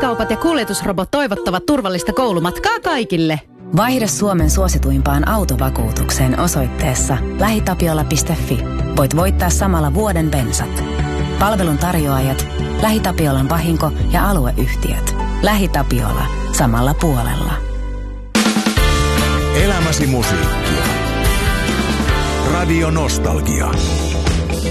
Vähittäiskaupat ja kuljetusrobot toivottavat turvallista koulumatkaa kaikille. Vaihda Suomen suosituimpaan autovakuutukseen osoitteessa lähitapiola.fi. Voit voittaa samalla vuoden bensat. Palvelun tarjoajat, LähiTapiolan vahinko- ja alueyhtiöt. LähiTapiola. Samalla puolella. Elämäsi musiikkia. Radio Nostalgia.